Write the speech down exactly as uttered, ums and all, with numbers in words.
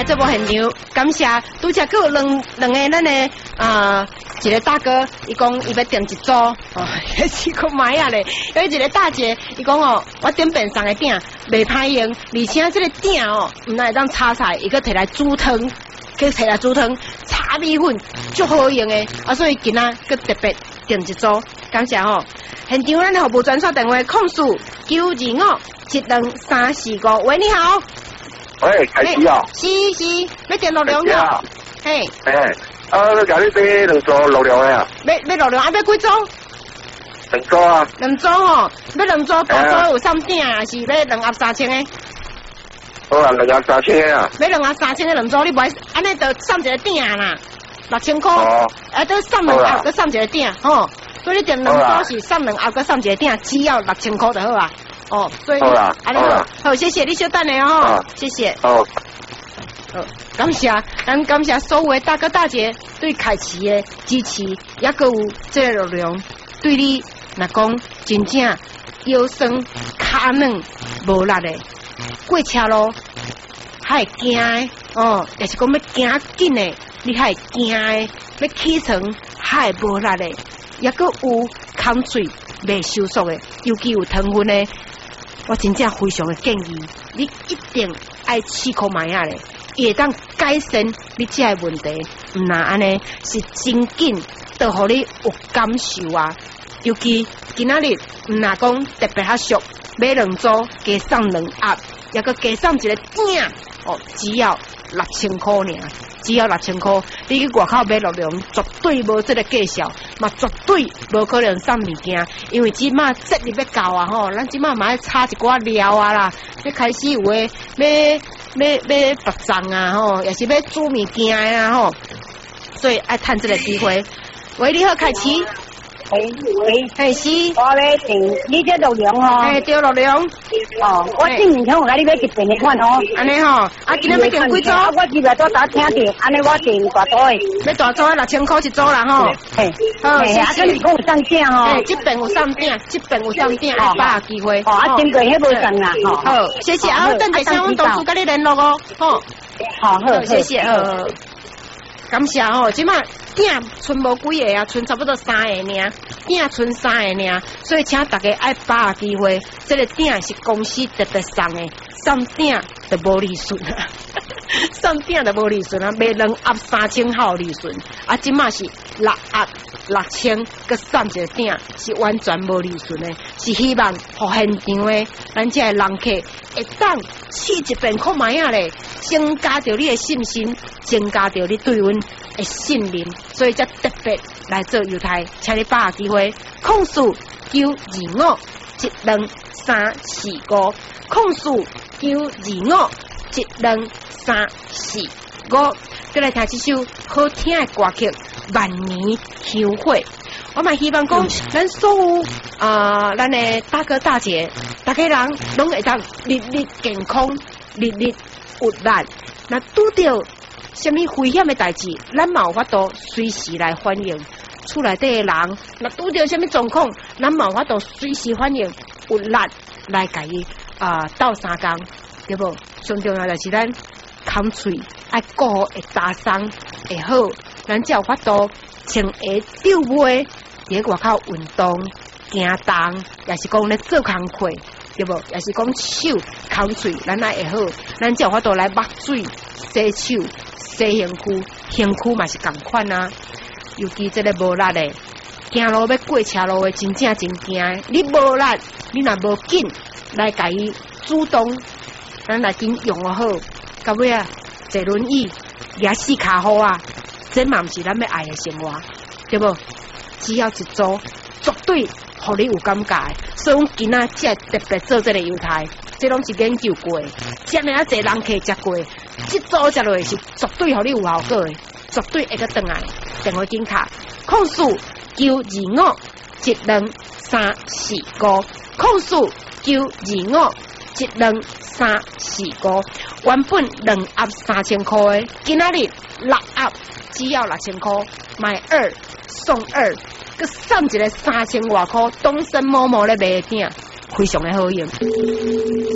节目现场，感谢拄则佫有两两个咱的啊、呃、一个大哥，伊讲伊要订一组，哦，迄是个买啊咧。有一个大姐，伊讲哦，我点便上的鼎袂歹用，而且这个鼎哦，唔乃会当炒菜，伊个摕来煮汤，去摕来煮汤，炒米粉，足好用的。啊，所以今仔佫特别订一组，感谢吼。现场咱的服务专线电话：控诉九二五七两三四五。喂，你好。 喂，开始啊！ 是是，要订六两的。嘿。 嘿，啊，我甲你买两组六两的啊。 要要六两，啊，要几组？ 两组啊。 两组吼，要两组，大组有三鼎啊，是要两盒三千的。 好啊，两盒三千的啊。 要两盒三千的两组，你袂安尼就送一个鼎啦，六千块。 哦。 啊，都送两盒，搁送一个鼎，吼。所以你订两组是送两盒，搁送一个鼎，只要六千块就好啊。哦，所以好啦， 安尼好，好，谢谢你稍等下哦，谢谢。 好。 好，感谢，咱感谢所有的大哥大姐对凯奇的支持，也搁有这个力量，对你若讲真正腰酸骹软无力的，过车路还会惊的哦，也是讲要行紧的，你还会惊的，要起床还会无力的，也搁有空嘴未收缩的，尤其有糖分的。我真正非常的建议，你一定爱试看卖啊咧，会当改善你这个问题。唔那安尼是真紧，都互你有感受啊。尤其今仔日唔那讲特别较俗，买两组加送两盒，也个加送一个鼎哦，只要六千块尔。只要六千块，你去外口买六两，绝对无这个计销，嘛绝对无可能送物件，因为即马节日要到啊吼，咱即马嘛要炒一寡料啊啦，要开始有诶要要要白粽啊吼，也是要煮物件啊吼，所以爱趁这个机会。喂，你好，凯奇。 喂喂， 嘿是， 我要订你这六两哦。 嘿，对六两。 哦，我进门前我甲你买一遍的款哦。 安尼吼，啊，今日要订几组？ 我今日都打听着，安尼我订大组的。 要大组的六千块一组啦吼。 嘿，好，谢谢。啊，跟你讲有上架哦。 嘿，这边有上订，这边有上订，爱把握机会。 哦，啊，经过迄无上啦。 好，谢谢。啊，等下先我同事甲你联络哦。好， 好，好， 谢谢。呃，感谢哦，即马鼎剩无几个啊，剩差不多三个尔，鼎剩三个尔，所以请大家爱把握机会。这个鼎是公司特别送的，送鼎就无利润啊，送鼎就无利润啊，卖两盒三千好利润，啊，即马是六盒六千，佮送一个鼎是完全无利润的，是希望互现场的咱这个人客会当试一遍看卖啊咧，增加着你的信心，增加着你对阮的信任，所以才特别来做犹太，请你把握机会，控诉九二五一两三四五，控诉九二五一两三四五，再来听一首好听的歌曲《万年香火》。我嘛希望讲，咱所有啊，咱的大哥大姐，大家人拢会当日日健康，日日有力。那拄到什么危险的代志，咱嘛有法度随时来反应。厝内底的人，那拄到什么状况，咱嘛有法度随时反应，有力来甲伊啊斗相共，对不？上重要就是咱空喙爱顾好会打伤会好，咱才有法度穿鞋吊尾。伫外口运动、行动，也是讲咧做工课，对不？也是讲手、口嘴，咱来会好，咱才有法度来抹水、洗手、洗身躯，身躯嘛是共款啊。尤其这个无力的，行路要过车路的，真正真惊。你无力，你若无紧来甲伊主动，咱来紧用好，到尾啊，坐轮椅也死骹好啊，这嘛毋是咱要爱的生活，对不？只要一组，绝对互你有感觉的。所以，阮今仔才特别做这个犹太，这拢是研究过的，遮尔啊侪人客食过，这组食落是绝对互你有效果的，绝对会个转来。电话紧卡，控诉九二五一两三四五，控诉九二五一两三四五。原本两盒三千块的，今仔日六盒只要六千块，买二。送二，佮送一个三千外块，东森某某咧卖的鼎，非常的好用。